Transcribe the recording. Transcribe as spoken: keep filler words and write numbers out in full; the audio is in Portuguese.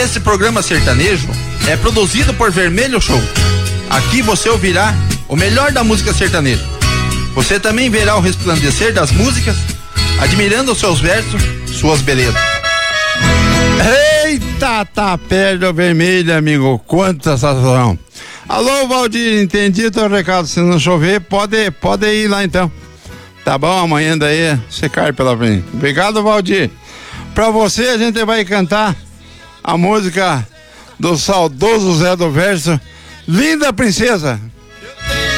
Esse programa sertanejo é produzido por Vermelho Show. Aqui você ouvirá o melhor da música sertaneja. Você também verá o resplandecer das músicas, admirando seus versos, suas belezas. Eita, tá perto vermelho, amigo, quanta sensação. Alô, Valdir, entendi teu recado. Se não chover, pode, pode ir lá então. Tá bom, amanhã daí você cai pela frente. Obrigado, Valdir. Pra você a gente vai cantar a música do saudoso Zé do Verso, Linda Princesa.